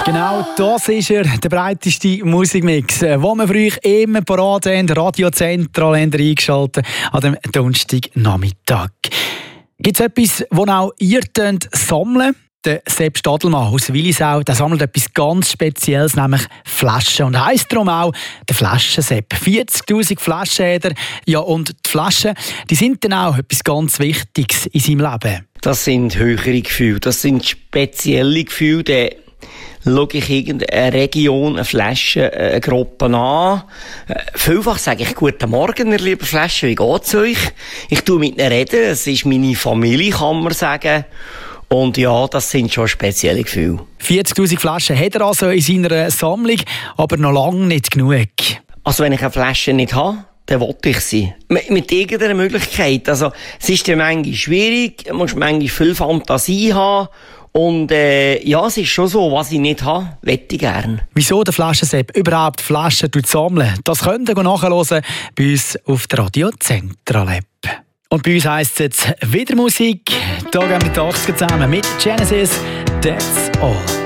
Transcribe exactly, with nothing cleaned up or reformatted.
Genau, das ist er, der breiteste Musikmix, den wir für euch immer parat haben, Radio Zentralländer eingeschaltet an dem Donnerstagnachmittag. Gibt es etwas, das auch ihr sammeln? Der Sepp Stadelmann aus Willisau, der sammelt etwas ganz Spezielles, nämlich Flaschen. Und heisst darum auch der Flaschensepp. vierzigtausend Flaschen hat er. Ja, und die Flaschen, die sind dann auch etwas ganz Wichtiges in seinem Leben. Das sind höhere Gefühle, das sind spezielle Gefühle. Da schaue ich irgendeine Region, eine Flasche, eine Gruppe an. Vielfach sage ich «Guten Morgen, ihr lieben Flasche, wie geht's euch?» Ich tue mit ihnen reden, es ist meine Familie, kann man sagen. Und ja, das sind schon spezielle Gefühle. vierzigtausend Flaschen hat er also in seiner Sammlung, aber noch lange nicht genug. Also wenn ich eine Flasche nicht habe, dann will ich sie. Mit, mit irgendeiner Möglichkeit. Also es ist ja manchmal schwierig, man muss manchmal viel Fantasie haben. Und äh, ja, es ist schon so, was ich nicht habe, möchte ich gerne. Wieso der Flaschensepp überhaupt Flaschen sammeln? Das könnt ihr nachhören bei uns auf der Radio Zentral-App. Und bei uns heisst es jetzt wieder Musik. Hier gehen wir die Achse zusammen mit Genesis. That's all.